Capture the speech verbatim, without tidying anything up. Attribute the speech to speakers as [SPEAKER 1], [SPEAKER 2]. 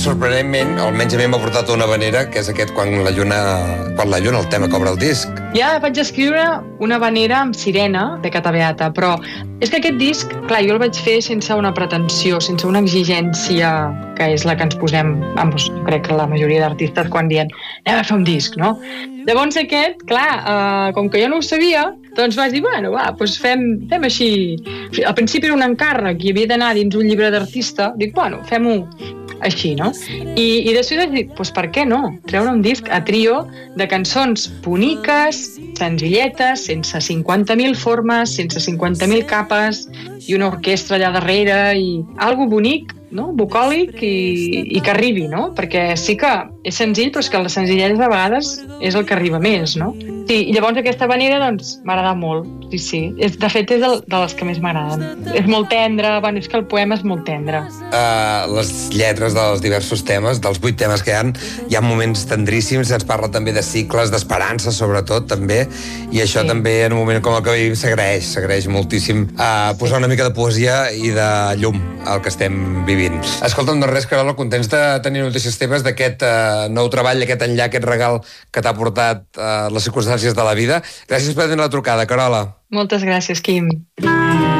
[SPEAKER 1] sorprenentment, almenys a mi m'ha portat una vanera, que és aquest Quan la lluna, quan la lluna el tema cobra el disc.
[SPEAKER 2] Ja vaig escriure una vanera amb Sirena, de Cata Beata, però és que aquest disc, clar, jo el vaig fer sense una pretensió, sense una exigència que és la que ens posem, vamos, crec que la majoria d'artistes quan dient anem a fer un disc, no? Llavors aquest, clar, eh, com que jo no ho sabia, doncs vaig dir, bueno, va, doncs fem, fem així. Al principi era un encàrrec i havia d'anar dins un llibre d'artista. Dic, bueno, fem-ho així, no? I, i després vaig dir, doncs per què no? Treure un disc a trio de cançons boniques, senzilletes, sense cinquanta mil formes, sense cinquanta mil capes i una orquestra allà darrere i algo bonic, no? Bucòlic i, i que arribi, no? Perquè sí que és senzill, però és que la senzillesa de vegades és el que arriba més, no? Sí, i llavors aquesta manera, doncs, m'agrada molt, sí, sí. És, de fet, és de, de les que més m'agraden. És molt tendre, bueno, és que el poema és molt tendre.
[SPEAKER 1] Uh, les lletres dels diversos temes, dels vuit temes que hi ha, hi ha moments tendríssims, ens parla també de cicles, d'esperança, sobretot, també, i això sí. També en un moment com el que vivim s'agraeix, s'agraeix moltíssim uh, posar una mica de poesia i de llum al que estem vivint. Escolta'm, doncs res, Carola, contents de tenir notícies teves d'aquest uh, nou treball, aquest enllà, aquest regal que t'ha portat uh, les circumstàncies de la vida. Gràcies per tenir la trucada, Carola.
[SPEAKER 2] Moltes gràcies, Quim.